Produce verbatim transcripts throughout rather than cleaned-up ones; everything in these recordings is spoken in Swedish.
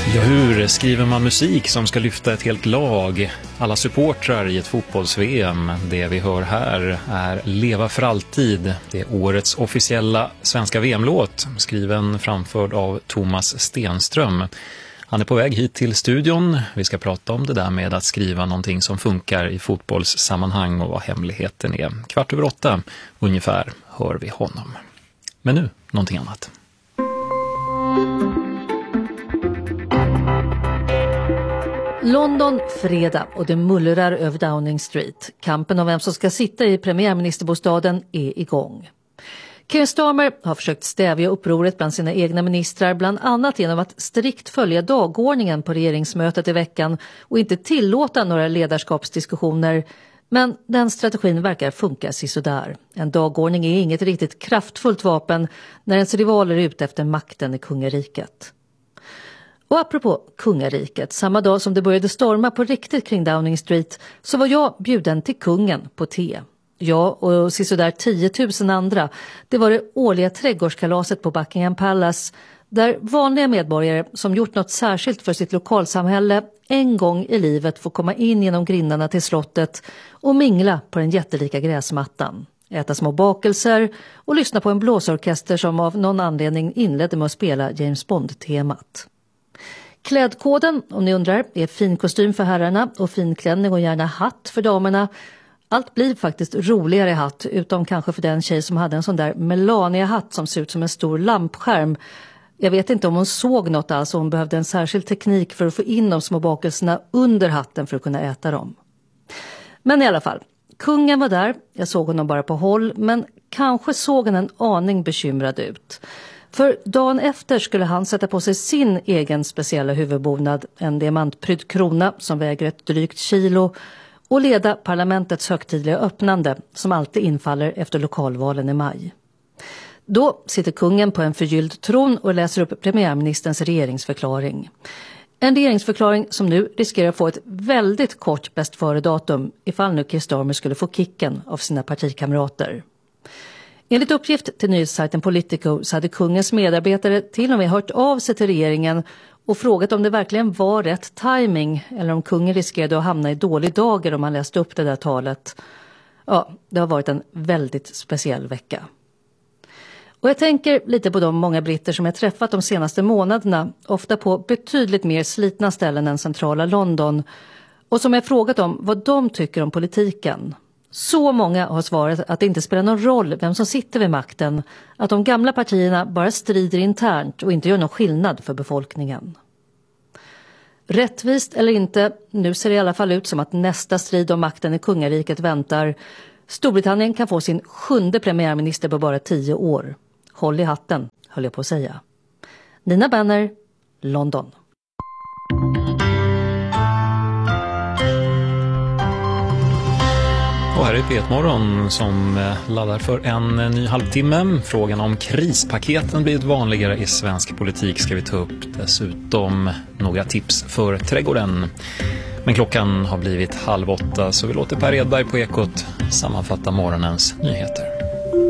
Ja, hur skriver man musik som ska lyfta ett helt lag? Alla supportrar i ett fotbolls-V M. Det vi hör här är Leva för alltid. Det är årets officiella svenska V M-låt, skriven framförd av Thomas Stenström. Han är på väg hit till studion. Vi ska prata om det där med att skriva någonting som funkar i fotbollssammanhang och vad hemligheten är. Kvart över åtta ungefär hör vi honom. Men nu någonting annat. London fredag och det mullrar över Downing Street. Kampen om vem som ska sitta i premiärministerbostaden är igång. Keir Starmer har försökt stävja upproret bland sina egna ministrar, bland annat genom att strikt följa dagordningen på regeringsmötet i veckan och inte tillåta några ledarskapsdiskussioner. Men den strategin verkar funka sisådär. En dagordning är inget riktigt kraftfullt vapen när ens rivaler är ute efter makten i kungariket. Och apropå kungariket, samma dag som det började storma på riktigt kring Downing Street så var jag bjuden till kungen på te. Jag och sisådär tio tusen andra, det var det årliga trädgårdskalaset på Buckingham Palace där vanliga medborgare som gjort något särskilt för sitt lokalsamhälle en gång i livet får komma in genom grindarna till slottet och mingla på den jättelika gräsmattan. Äta små bakelser och lyssna på en blåsorkester som av någon anledning inledde med att spela James Bond-temat. Klädkoden, om ni undrar, är fin kostym för herrarna och finklänning och gärna hatt för damerna. Allt blir faktiskt roligare i hatt, utom kanske för den tjej som hade en sån där Melania-hatt som ser ut som en stor lampskärm. Jag vet inte om hon såg något alls och hon behövde en särskild teknik för att få in de små bakelserna under hatten för att kunna äta dem. Men i alla fall, kungen var där, jag såg honom bara på håll, men kanske såg han en aning bekymrad ut. För dagen efter skulle han sätta på sig sin egen speciella huvudbonad, en diamantprydd krona som väger ett drygt kilo, och leda parlamentets högtidliga öppnande som alltid infaller efter lokalvalen i maj. Då sitter kungen på en förgylld tron och läser upp premiärministerns regeringsförklaring. En regeringsförklaring som nu riskerar att få ett väldigt kort bäst före-datum ifall nu Keir Starmer skulle få kicken av sina partikamrater. Enligt uppgift till nyhetssajten Politico så hade kungens medarbetare till och med hört av sig till regeringen och frågat om det verkligen var rätt timing eller om kungen riskerade att hamna i dålig dager om han läste upp det där talet. Ja, det har varit en väldigt speciell vecka. Och jag tänker lite på de många britter som jag träffat de senaste månaderna, ofta på betydligt mer slitna ställen än centrala London, och som jag frågat om vad de tycker om politiken. Så många har svarat att det inte spelar någon roll vem som sitter vid makten, att de gamla partierna bara strider internt och inte gör någon skillnad för befolkningen. Rättvist eller inte, nu ser det i alla fall ut som att nästa strid om makten i kungariket väntar. Storbritannien kan få sin sjunde premiärminister på bara tio år. Håll i hatten, höll jag på att säga. Nina Banner, London. Och här är P ett-morgon som laddar för en ny halvtimme. Frågan om krispaketen blivit vanligare i svensk politik ska vi ta upp. Dessutom några tips för trädgården. Men klockan har blivit halv åtta så vi låter Per Edberg på Ekot sammanfatta morgonens nyheter.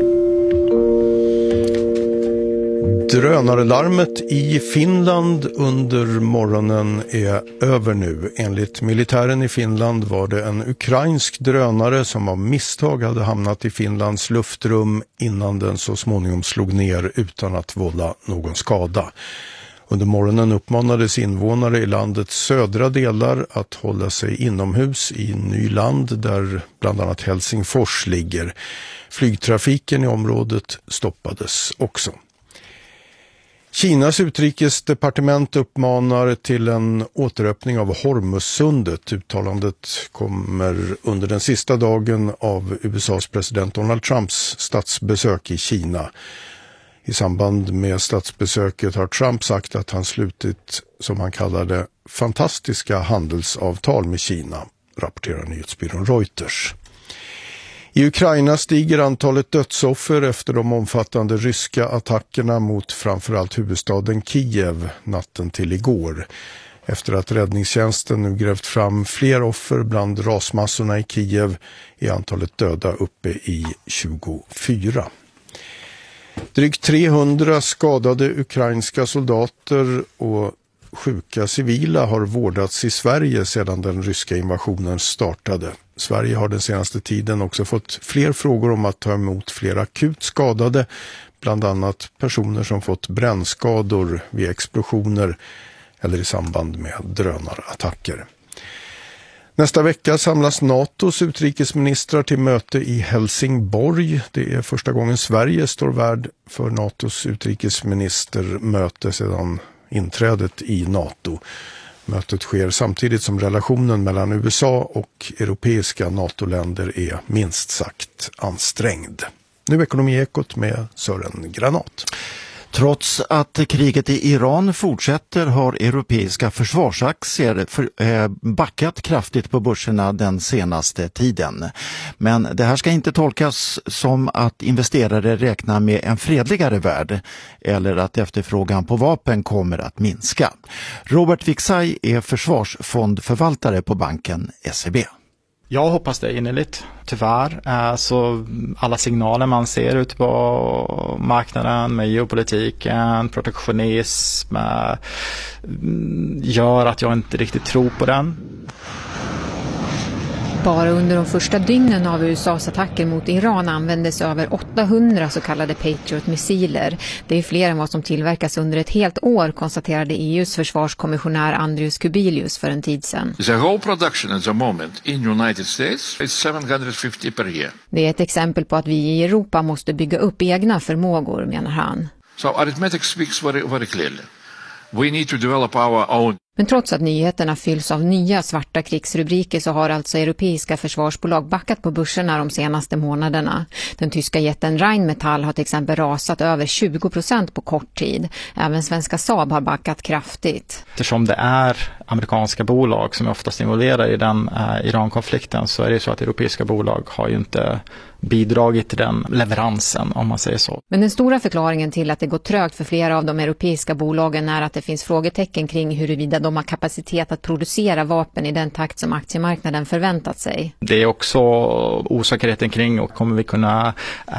Drönarlarmet i Finland under morgonen är över nu. Enligt militären i Finland var det en ukrainsk drönare som av misstag hade hamnat i Finlands luftrum innan den så småningom slog ner utan att vålla någon skada. Under morgonen uppmanades invånare i landets södra delar att hålla sig inomhus i Nyland där bland annat Helsingfors ligger. Flygtrafiken i området stoppades också. Kinas utrikesdepartement uppmanar till en återöppning av Hormuzsundet. Uttalandet kommer under den sista dagen av U S A:s president Donald Trumps statsbesök i Kina. I samband med statsbesöket har Trump sagt att han slutit, som han kallar det, fantastiska handelsavtal med Kina, rapporterar nyhetsbyrån Reuters. I Ukraina stiger antalet dödsoffer efter de omfattande ryska attackerna mot framförallt huvudstaden Kiev natten till igår. Efter att räddningstjänsten nu grävt fram fler offer bland rasmassorna i Kiev är antalet döda uppe i tjugofyra. Drygt trehundra skadade ukrainska soldater och sjuka civila har vårdats i Sverige sedan den ryska invasionen startade. Sverige har den senaste tiden också fått fler frågor om att ta emot fler akut skadade, bland annat personer som fått brännskador vid explosioner eller i samband med drönarattacker. Nästa vecka samlas NATOs utrikesministrar till möte i Helsingborg. Det är första gången Sverige står värd för NATOs utrikesministermöte sedan inträdet i NATO. Mötet sker samtidigt som relationen mellan U S A och europeiska NATO-länder är minst sagt ansträngd. Nu Ekonomiekot med Sören Granat. Trots att kriget i Iran fortsätter har europeiska försvarsaktier för, eh, backat kraftigt på börserna den senaste tiden. Men det här ska inte tolkas som att investerare räknar med en fredligare värld eller att efterfrågan på vapen kommer att minska. Robert Wicksaj är försvarsfondförvaltare på banken S E B. Jag hoppas det innerligt. Tyvärr, så alla signaler man ser ut på marknaden med geopolitiken, protektionism gör att jag inte riktigt tror på den. Bara under de första dygnen av U S As attacker mot Iran användes över åttahundra så kallade Patriot-missiler. Det är fler än vad som tillverkas under ett helt år, konstaterade E U:s försvarskommissionär Andrius Kubilius för en tid sedan. The whole production at the moment in United States is sevenhundrafemtio per year. Det är ett exempel på att vi i Europa måste bygga upp egna förmågor, menar han. So arithmetic speaks very, very clearly. We need to develop our own. Men trots att nyheterna fylls av nya svarta krigsrubriker så har alltså europeiska försvarsbolag backat på börserna de senaste månaderna. Den tyska jätten Rheinmetall har till exempel rasat över tjugo procent på kort tid. Även svenska Saab har backat kraftigt. Eftersom det är amerikanska bolag som är oftast involverade i den eh, Iran-konflikten så är det så att europeiska bolag har ju inte bidragit till den leveransen, om man säger så. Men den stora förklaringen till att det går trögt för flera av de europeiska bolagen är att det finns frågetecken kring huruvida de har kapacitet att producera vapen i den takt som aktiemarknaden förväntat sig. Det är också osäkerheten kring och kommer vi kunna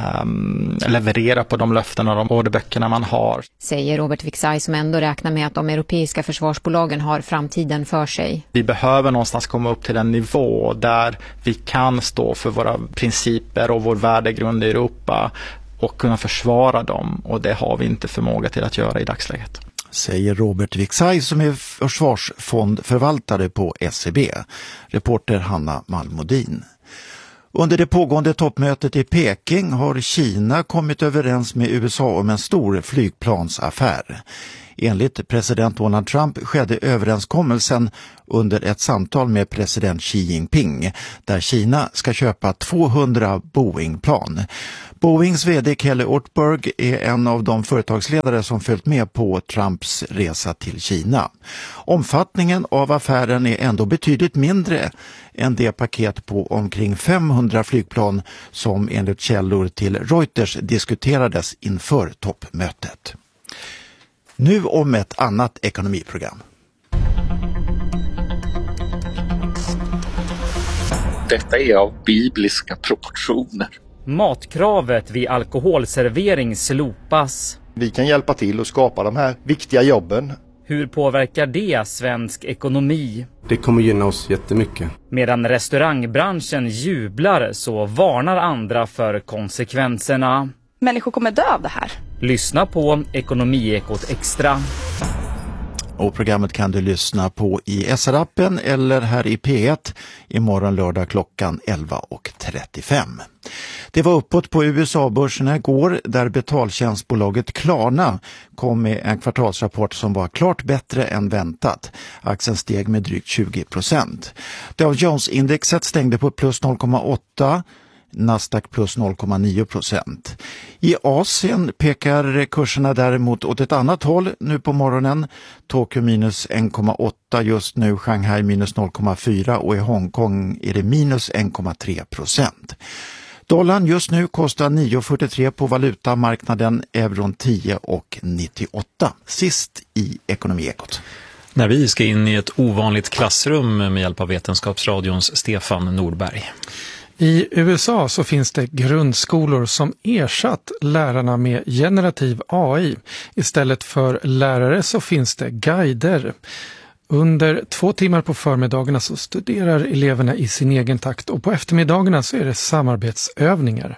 um, leverera på de löften och de orderböckerna man har. Säger Robert Wicksaj som ändå räknar med att de europeiska försvarsbolagen har framtiden för sig. Vi behöver någonstans komma upp till en nivå där vi kan stå för våra principer och vår värdegrund i Europa och kunna försvara dem, och det har vi inte förmåga till att göra i dagsläget. Säger Robert Wicksaj som är försvarsfondförvaltare på S E B. Reporter Hanna Malmodin. Under det pågående toppmötet i Peking har Kina kommit överens med U S A om en stor flygplansaffär. Enligt president Donald Trump skedde överenskommelsen under ett samtal med president Xi Jinping där Kina ska köpa tvåhundra Boeing-plan. Boeings vd Kelly Ortberg är en av de företagsledare som följt med på Trumps resa till Kina. Omfattningen av affären är ändå betydligt mindre än det paket på omkring femhundra flygplan som enligt källor till Reuters diskuterades inför toppmötet. Nu om ett annat ekonomiprogram. Detta är av bibliska proportioner. Matkravet vid alkoholservering slopas. Vi kan hjälpa till att skapa de här viktiga jobben. Hur påverkar det svensk ekonomi? Det kommer gynna oss jättemycket. Medan restaurangbranschen jublar så varnar andra för konsekvenserna. Människor kommer dö av det här. Lyssna på Ekonomiekot Extra. Och programmet kan du lyssna på i S R-appen eller här i P ett imorgon lördag klockan elva och trettiofem. Det var uppåt på U S A-börserna igår där betaltjänstbolaget Klarna kom med en kvartalsrapport som var klart bättre än väntat. Aktien steg med drygt tjugo procent. Dow Jones-indexet stängde på plus noll komma åtta, Nasdaq plus noll komma nio procent. I Asien pekar kurserna däremot åt ett annat håll nu på morgonen. Tokyo minus en komma åtta just nu, Shanghai minus noll komma fyra och i Hongkong är det minus en komma tre procent. Dollarn just nu kostar nio komma fyrtiotre på valutamarknaden, euron tio komma nittioåtta. Sist i Ekonomiekot. När vi ska in i ett ovanligt klassrum med hjälp av Vetenskapsradions Stefan Nordberg. I U S A så finns det grundskolor som ersatt lärarna med generativ A I. Istället för lärare så finns det guider. Under två timmar på förmiddagarna så studerar eleverna i sin egen takt och på eftermiddagarna så är det samarbetsövningar.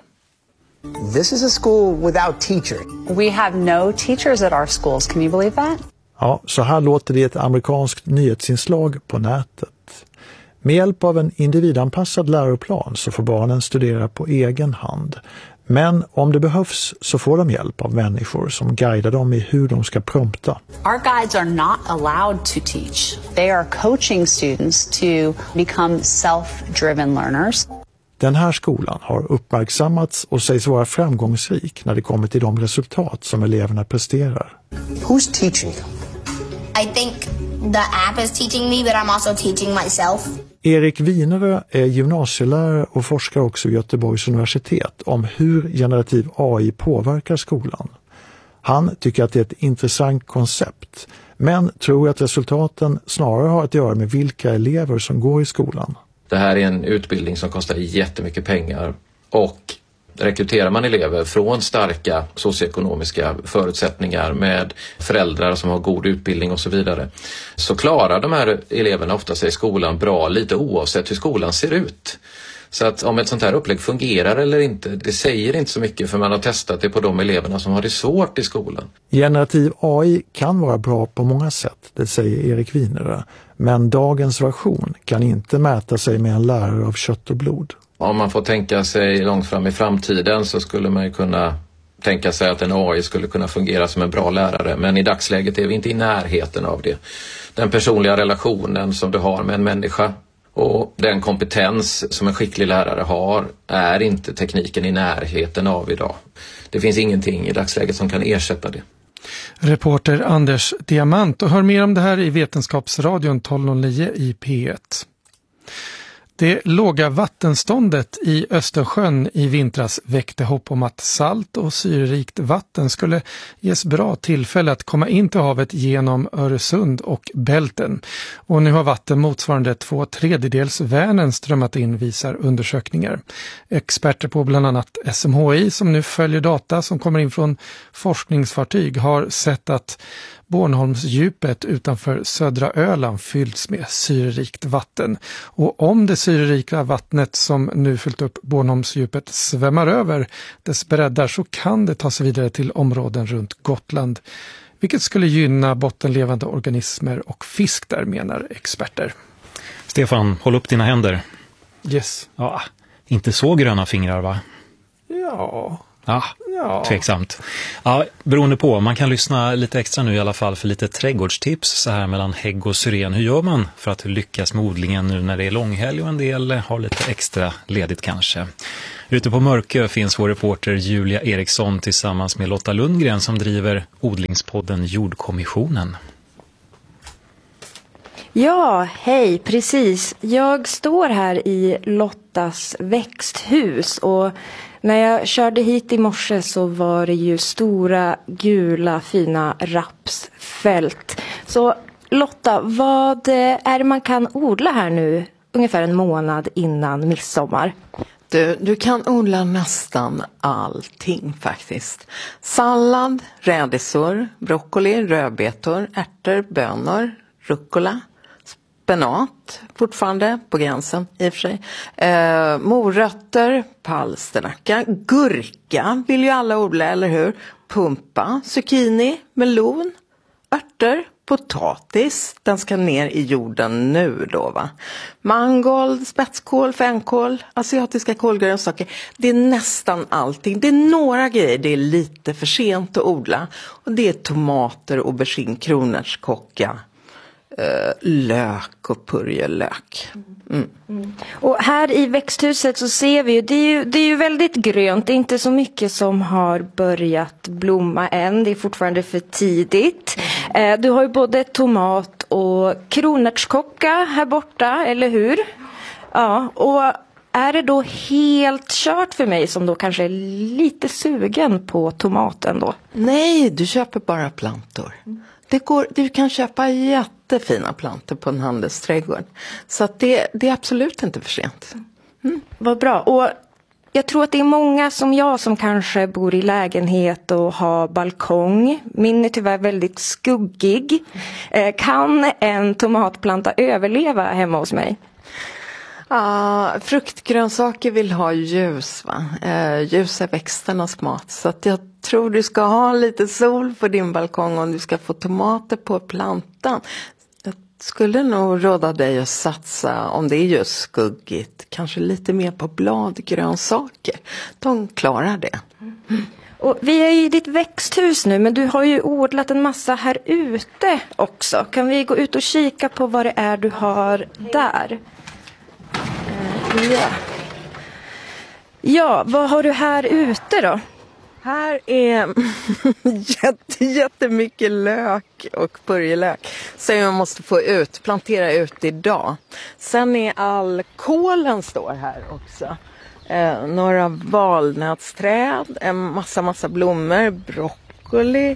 This is a school without teachers. We have no teachers at our schools. Can you believe that? Ja, så här låter det i ett amerikanskt nyhetsinslag på nätet. Med hjälp av en individanpassad läroplan så får barnen studera på egen hand. Men om det behövs så får de hjälp av människor som guidar dem i hur de ska prompta. Our guides are not allowed to teach. They are coaching students to become self-driven learners. Den här skolan har uppmärksammats och sägs vara framgångsrik när det kommer till de resultat som eleverna presterar. Who's teaching you? I think the app is teaching me, but I'm also teaching myself. Erik Winerö är gymnasielärare och forskar också vid Göteborgs universitet om hur generativ A I påverkar skolan. Han tycker att det är ett intressant koncept, men tror att resultaten snarare har att göra med vilka elever som går i skolan. Det här är en utbildning som kostar jättemycket pengar och rekryterar man elever från starka socioekonomiska förutsättningar med föräldrar som har god utbildning och så vidare, så klarar de här eleverna ofta sig i skolan bra lite oavsett hur skolan ser ut. Så att om ett sånt här upplägg fungerar eller inte, det säger inte så mycket för man har testat det på de eleverna som har det svårt i skolan. Generativ A I kan vara bra på många sätt, det säger Erik Winerö, men dagens version kan inte mäta sig med en lärare av kött och blod. Om man får tänka sig långt fram i framtiden så skulle man ju kunna tänka sig att en A I skulle kunna fungera som en bra lärare, men i dagsläget är vi inte i närheten av det. Den personliga relationen som du har med en människa och den kompetens som en skicklig lärare har är inte tekniken i närheten av idag. Det finns ingenting i dagsläget som kan ersätta det. Reporter Anders Diamant, och hör mer om det här i Vetenskapsradion tolv noll nio i P ett. Det låga vattenståndet i Östersjön i vintras väckte hopp om att salt och syrerikt vatten skulle ges bra tillfälle att komma in till havet genom Öresund och Bälten. Och nu har vatten motsvarande två tredjedels Vänern strömmat in, visar undersökningar. Experter på bland annat S M H I som nu följer data som kommer in från forskningsfartyg har sett att Bornholmsdjupet utanför södra Öland fylls med syrerikt vatten. Och om det syrerika vattnet som nu fyllt upp Bornholmsdjupet svämmar över dess breddar så kan det ta sig vidare till områden runt Gotland. Vilket skulle gynna bottenlevande organismer och fisk där, menar experter. Stefan, håll upp dina händer. Yes. Ja, inte så gröna fingrar, va? Ja... Ja, ja, tveksamt. Ja, beroende på. Man kan lyssna lite extra nu i alla fall för lite trädgårdstips så här mellan hägg och syren. Hur gör man för att lyckas med odlingen nu när det är långhelg och en del har lite extra ledigt kanske? Ute på Mörkö finns vår reporter Julia Eriksson tillsammans med Lotta Lundgren som driver odlingspodden Jordkommissionen. Ja, hej, precis. Jag står här i Lottas växthus och när jag körde hit i morse så var det ju stora, gula, fina rapsfält. Så Lotta, vad är det man kan odla här nu ungefär en månad innan midsommar? Du, du kan odla nästan allting faktiskt. Sallad, rädisor, broccoli, rödbetor, ärtor, bönor, rucola, spenat, fortfarande på gränsen i och för sig. Eh, morötter, palsternacka, gurka vill ju alla odla, eller hur? Pumpa, zucchini, melon, örter, potatis, den ska ner i jorden nu då, va? Mangold, spetskål, fänkål, asiatiska kolgrönsaker. Det är nästan allting. Det är några grejer det är lite för sent att odla. Och det är tomater, aubergine, kronärtskocka, Uh, lök och purjolök. Mm. Mm. Och här i växthuset så ser vi ju det, är ju, det är ju väldigt grönt. Det är inte så mycket som har börjat blomma än. Det är fortfarande för tidigt. Mm. Uh, du har ju både tomat och kronärtskocka här borta, eller hur? Ja, och är det då helt kört för mig som då kanske är lite sugen på tomaten då? Nej, du köper bara plantor. Mm. Det går, du kan köpa jättefina plantor på en handelsträdgård. Så att det, det är absolut inte för sent. Mm, vad bra. Och jag tror att det är många som jag som kanske bor i lägenhet och har balkong. Min är tyvärr väldigt skuggig. Eh, kan en tomatplanta överleva hemma hos mig? Ja, fruktgrönsaker vill ha ljus, va? Eh, ljus är växternas mat. Så att jag tror du ska ha lite sol på din balkong om du ska få tomater på plantan. Jag skulle nog råda dig att satsa, om det är just skuggigt, kanske lite mer på bladgrönsaker. De klarar det. Mm. Och vi är i ditt växthus nu, men du har ju odlat en massa här ute också. Kan vi gå ut och kika på vad det är du har där? Ja. Ja, vad har du här ute då? Här är jätte, jättemycket lök och purjelök. Så jag måste få ut, plantera ut idag. Sen är all kålen står här också. Eh, några valnötsträd, en massa, massa blommor, broccoli,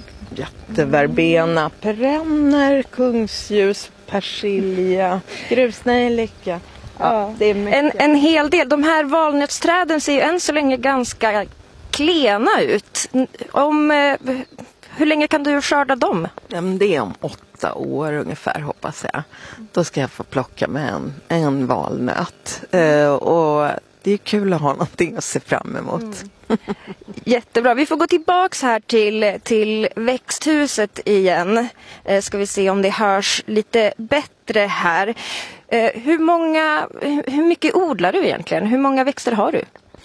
jätteverbena, perenner, kungsljus, persilja, grusnejlika. Ja, det är en, en hel del. De här valnötsträden ser ju än så länge ganska klena ut. Om, eh, hur länge kan du skörda dem? Ja, men det är om åtta år ungefär, hoppas jag. Då ska jag få plocka med en, en valnöt. Eh, och det är kul att ha någonting att se fram emot. Mm. Jättebra. Vi får gå tillbaks här till, till växthuset igen. Eh, ska vi se om det hörs lite bättre här. Eh, hur många, hur mycket odlar du egentligen? Hur många växter har du?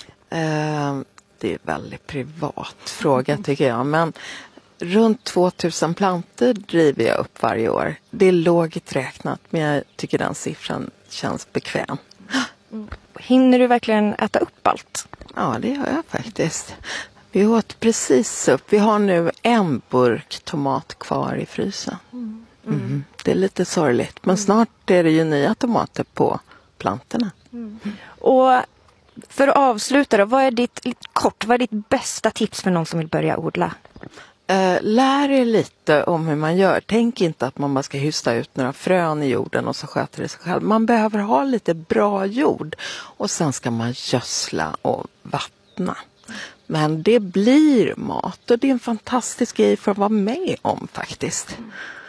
Eh, det är en väldigt privat fråga tycker jag. Men runt tvåtusen plantor driver jag upp varje år. Det är lågt räknat, men jag tycker den siffran känns bekväm. Mm. Hinner du verkligen äta upp allt? Ja, det gör jag faktiskt. Vi åt precis upp. Vi har nu en burk tomat kvar i frysen. Mm. Mm. Det är lite sorgligt. Men snart är det ju nya tomater på plantorna. Mm. Och för att avsluta då, vad är ditt, kort, vad är ditt bästa tips för någon som vill börja odla? Uh, lär er lite om hur man gör. Tänk inte att man bara ska hysta ut några frön i jorden och så sköter det sig själv. Man behöver ha lite bra jord och sen ska man gödsla och vattna. Men det blir mat och det är en fantastisk grej för att vara med om faktiskt.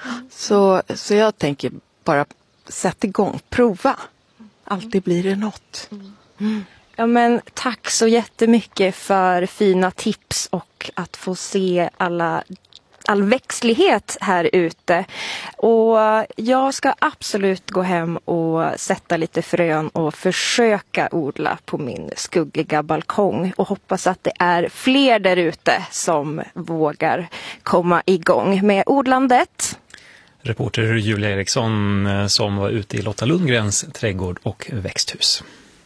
Så, så jag tänker bara sätt igång, prova. Alltid blir det något. Mm. Ja, men tack så jättemycket för fina tips och att få se alla, all växtlighet här ute. Och jag ska absolut gå hem och sätta lite frön och försöka odla på min skuggiga balkong. Och hoppas att det är fler där ute som vågar komma igång med odlandet. Reporter Julia Eriksson som var ute i Lotta Lundgrens trädgård och växthus.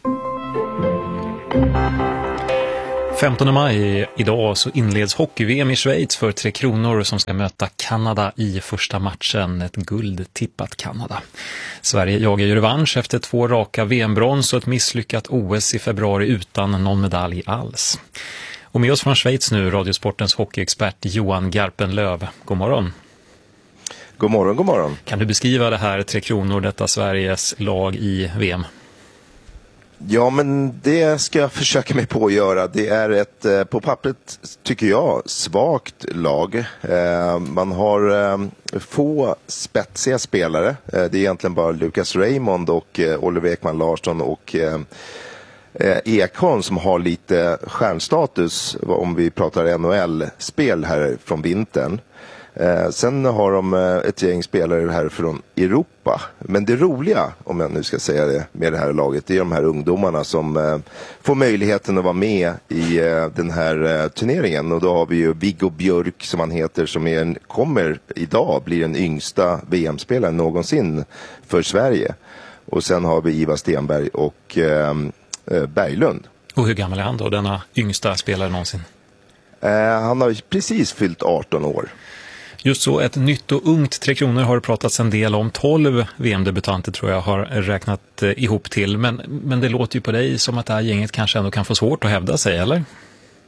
femtonde maj idag så inleds hockey-V M i Schweiz för Tre Kronor som ska möta Kanada i första matchen. Ett guld tippat Kanada. Sverige jagar ju revansch efter två raka V M-brons och ett misslyckat O S i februari utan någon medalj alls. Och med oss från Schweiz nu, Radiosportens hockeyexpert Johan Garpenlöv. God morgon. God morgon, god morgon. Kan du beskriva det här Tre Kronor, detta Sveriges lag i V M? Ja, men det ska jag försöka mig på att göra. Det är ett, på pappret tycker jag, svagt lag. Man har få spetsiga spelare. Det är egentligen bara Lucas Raymond och Oliver Ekman Larsson och Ekholm som har lite stjärnstatus om vi pratar N H L-spel här från vintern. Eh, sen har de eh, ett gäng spelare här från Europa. Men det roliga, om jag nu ska säga det, med det här laget, det är de här ungdomarna som eh, får möjligheten att vara med i eh, den här eh, turneringen. Och då har vi ju Viggo Björk som han heter, som är en, kommer idag bli den yngsta V M-spelaren någonsin för Sverige. Och sen har vi Ivar Stenberg och eh, eh, Berglund. Och hur gammal är han då, denna yngsta spelare någonsin? Eh, han har precis fyllt arton år. Just så, ett nytt och ungt Tre Kronor har det pratats en del om. tolv V M-debutanter tror jag har räknat eh, ihop till. Men, men det låter ju på dig som att det här gänget kanske ändå kan få svårt att hävda sig, eller?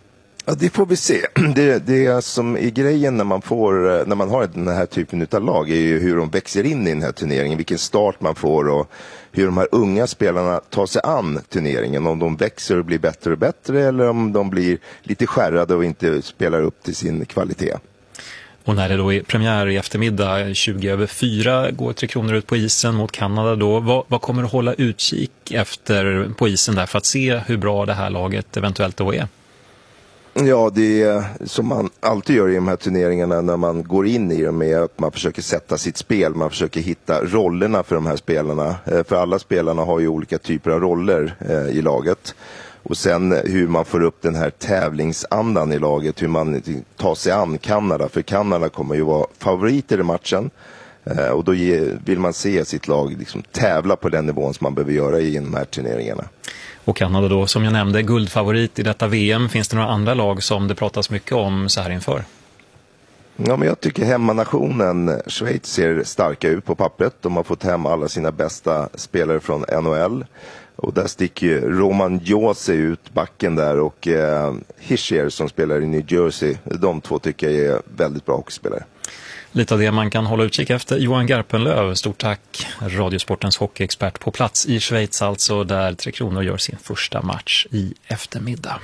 Ja, det får vi se. Det, det som är grejen när man, får, när man har den här typen av lag är ju hur de växer in i den här turneringen, vilken start man får och hur de här unga spelarna tar sig an turneringen. Om de växer och blir bättre och bättre eller om de blir lite skärrade och inte spelar upp till sin kvalitet. Och när det då är premiär i eftermiddag tjugo över fyra går Tre Kronor ut på isen mot Kanada då. Vad, vad kommer att hålla utkik efter på isen där för att se hur bra det här laget eventuellt då är? Ja, det är som man alltid gör i de här turneringarna när man går in i dem är att man försöker sätta sitt spel, man försöker hitta rollerna för de här spelarna. För alla spelarna har ju olika typer av roller i laget. Och sen hur man får upp den här tävlingsandan i laget, hur man tar sig an Kanada. För Kanada kommer ju vara favoriter i matchen. Och då vill man se sitt lag liksom tävla på den nivån som man behöver göra i de här turneringarna. Och Kanada då, som jag nämnde, guldfavorit i detta V M. Finns det några andra lag som det pratas mycket om så här inför? Ja, men jag tycker hemmanationen Schweiz ser starka ut på pappret. De har fått hem alla sina bästa spelare från N H L. Och där sticker ju Roman Josi ut backen där och eh, Hischier som spelar i New Jersey. De två tycker jag är väldigt bra hockeyspelare. Lite av det man kan hålla utkik efter. Johan Garpenlöv, stort tack. Radiosportens hockeyexpert på plats i Schweiz alltså, där Tre Kronor gör sin första match i eftermiddag.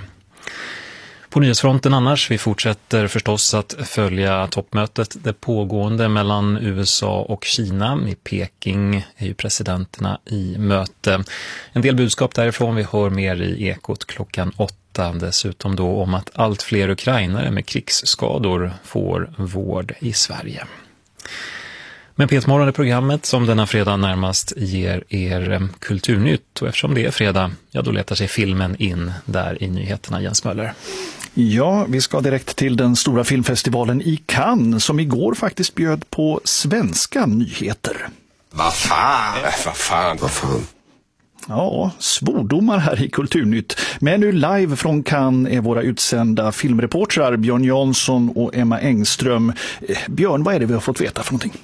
På nyhetsfronten annars, vi fortsätter förstås att följa toppmötet, det pågående mellan U S A och Kina. I Peking är ju presidenterna i möte. En del budskap därifrån, vi hör mer i Ekot klockan åtta. Dessutom då om att allt fler ukrainare med krigsskador får vård i Sverige. Men Petmorgon är programmet som denna fredag närmast ger er kulturnytt. Och eftersom det är fredag, ja då letar sig filmen in där i nyheterna. Jens Möller. Ja, vi ska direkt till den stora filmfestivalen i Cannes som igår faktiskt bjöd på svenska nyheter. Vad fan, vad fan, vad fan. Ja, svordomar här i Kulturnytt. Men nu live från Cannes är våra utsända filmreportrar Björn Jansson och Emma Engström. Björn, vad är det vi har fått veta för någonting?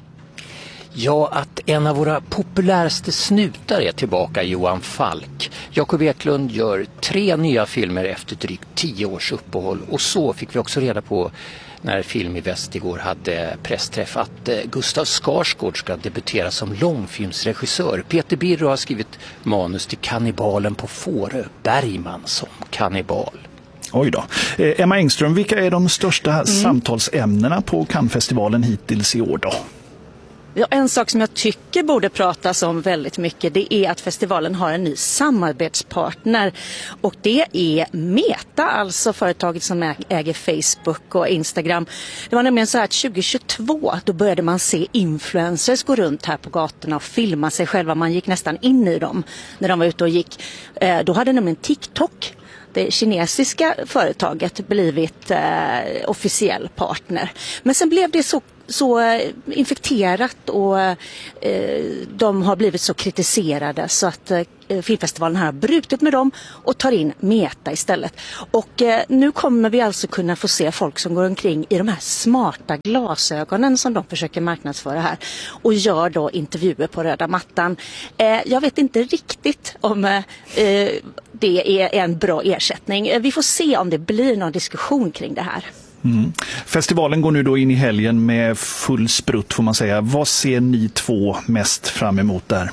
Ja, att en av våra populäraste snutar är tillbaka, Johan Falk. Jakob Eklund gör tre nya filmer efter drygt tio års uppehåll. Och så fick vi också reda på när Film i Väst igår hade pressträff att Gustav Skarsgård ska debutera som långfilmsregissör. Peter Birro har skrivit manus till Kannibalen på Fårö, Bergman som kannibal. Oj då. Eh, Emma Engström, vilka är de största mm. samtalsämnena på Cannesfestivalen hittills i år då? Ja, en sak som jag tycker borde pratas om väldigt mycket, det är att festivalen har en ny samarbetspartner och det är Meta, alltså företaget som äger Facebook och Instagram. Det var nämligen så här att tjugohundratjugotvå då började man se influencers gå runt här på gatorna och filma sig själva. Man gick nästan in i dem när de var ute och gick. Då hade nämligen TikTok, det kinesiska företaget, blivit eh, officiell partner. Men sen blev det så så infekterat och eh, de har blivit så kritiserade så att eh, filmfestivalen här har brutit med dem och tar in Meta istället. Och eh, nu kommer vi alltså kunna få se folk som går omkring i de här smarta glasögonen som de försöker marknadsföra här och gör då intervjuer på röda mattan. Eh, jag vet inte riktigt om eh, det är en bra ersättning. Vi får se om det blir någon diskussion kring det här. Mm. Festivalen går nu då in i helgen med full sprutt får man säga. Vad ser ni två mest fram emot där?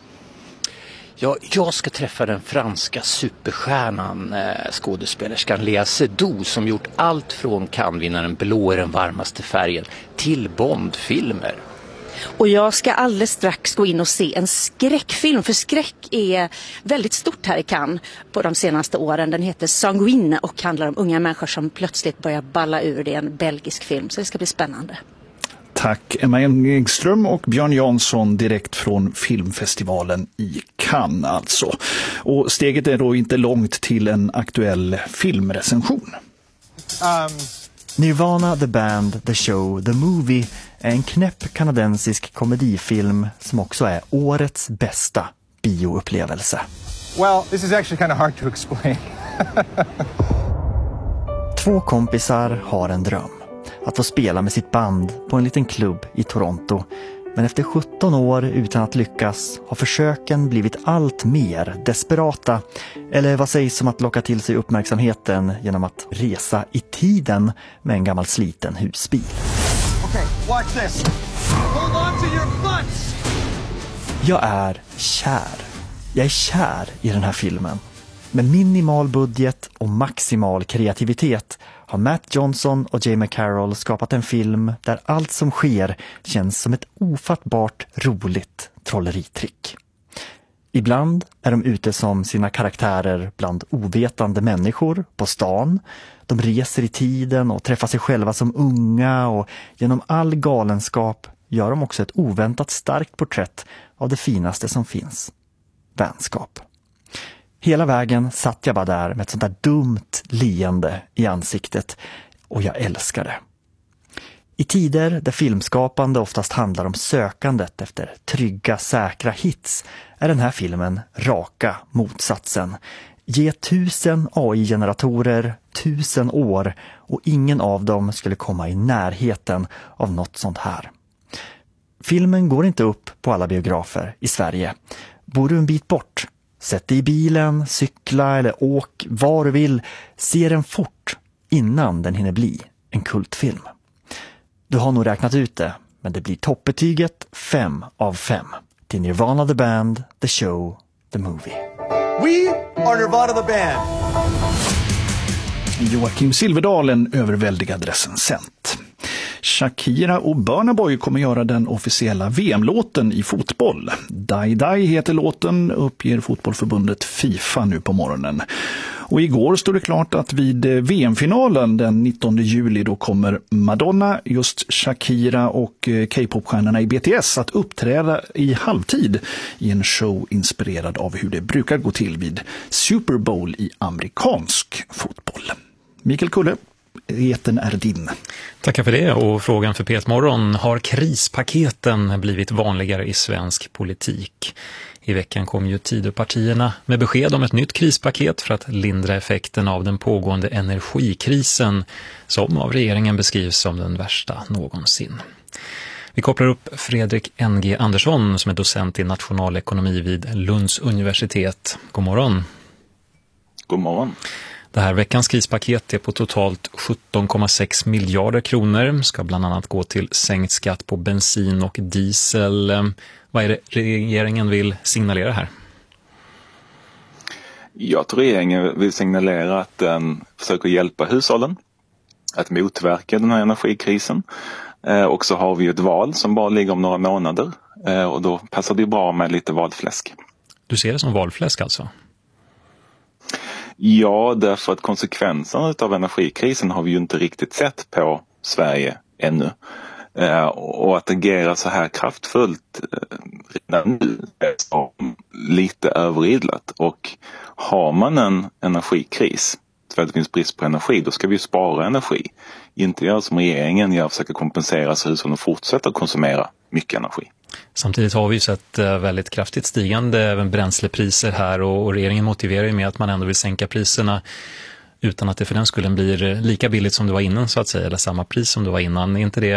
Ja, jag ska träffa den franska superstjärnan, eh, skådespelerskan Léa Seydoux som gjort allt från Cannes-vinnaren Blå är den varmaste färgen till Bondfilmer. Och jag ska alldeles strax gå in och se en skräckfilm, för skräck är väldigt stort här i Cannes på de senaste åren. Den heter Sanguine och handlar om unga människor som plötsligt börjar balla ur. Det är en belgisk film, så det ska bli spännande. Tack Emma Engström och Björn Jansson direkt från filmfestivalen i Cannes alltså. Och steget är då inte långt till en aktuell filmrecension. Um... Nirvana, The Band, The Show, The Movie är en knäpp kanadensisk komedifilm som också är årets bästa bioupplevelse. Well, this is actually kind of hard to explain. Två kompisar har en dröm. Att få spela med sitt band på en liten klubb i Toronto Men efter sjutton år utan att lyckas har försöken blivit allt mer desperata. Eller vad sägs om att locka till sig uppmärksamheten genom att resa i tiden med en gammal sliten husbil. Okay, watch this. Hold on to your butts. Jag är kär. Jag är kär i den här filmen. Med minimal budget och maximal kreativitet har Matt Johnson och Jamie Carroll skapat en film där allt som sker känns som ett ofattbart roligt trolleritrick. Ibland är de ute som sina karaktärer bland ovetande människor på stan. De reser i tiden och träffar sig själva som unga, och genom all galenskap gör de också ett oväntat starkt porträtt av det finaste som finns. Vänskap. Hela vägen satt jag bara där med ett sånt där dumt leende i ansiktet, och jag älskar det. I tider där filmskapande oftast handlar om sökandet efter trygga, säkra hits är den här filmen raka motsatsen. Ge tusen A I-generatorer tusen år och ingen av dem skulle komma i närheten av något sånt här. Filmen går inte upp på alla biografer i Sverige. Bor du en bit bort? Sätt dig i bilen, cykla eller åk var du vill. Se den fort innan den hinner bli en kultfilm. Du har nog räknat ut det, men det blir toppbetyget fem av fem till Nirvana the Band, the show, the movie. We are Nirvana the Band. Joakim Silverdal, en överväldigad recensent. Shakira och Burna Boy kommer göra den officiella V M-låten i fotboll. Die Die heter låten, uppger fotbollförbundet FIFA nu på morgonen. Och igår stod det klart att vid V M-finalen den nittonde juli då kommer Madonna, just Shakira och K-popstjärnorna i B T S att uppträda i halvtid i en show inspirerad av hur det brukar gå till vid Super Bowl i amerikansk fotboll. Mikael Kulle, eten är din. Tackar för det, och frågan för P ett Morgon: har krispaketen blivit vanligare i svensk politik? I veckan kom ju Tidöpartierna med besked om ett nytt krispaket för att lindra effekten av den pågående energikrisen som av regeringen beskrivs som den värsta någonsin. Vi kopplar upp Fredrik N G Andersson som är docent i nationalekonomi vid Lunds universitet. God morgon. God morgon. Det här veckans krispaket är på totalt sjutton komma sex miljarder kronor. Ska bland annat gå till sänkt skatt på bensin och diesel. Vad är det regeringen vill signalera här? Jag tror regeringen vill signalera att den försöker hjälpa hushållen att motverka den här energikrisen. Eh, och så har vi ju ett val som bara ligger om några månader. Eh, och då passar det bra med lite valfläsk. Du ser det som valfläsk alltså? Ja, därför att konsekvenserna av energikrisen har vi ju inte riktigt sett på Sverige ännu. Eh, och att agera så här kraftfullt eh, redan nu är lite överidlat. Och har man en energikris för att det finns brist på energi, då ska vi ju spara energi. Inte göra som regeringen gör, försöka kompensera så hushållen och fortsätta konsumera mycket energi. Samtidigt har vi ju sett väldigt kraftigt stigande även bränslepriser här, och regeringen motiverar ju med att man ändå vill sänka priserna utan att det för den skulle blir lika billigt som det var innan så att säga, eller samma pris som det var innan. Är inte det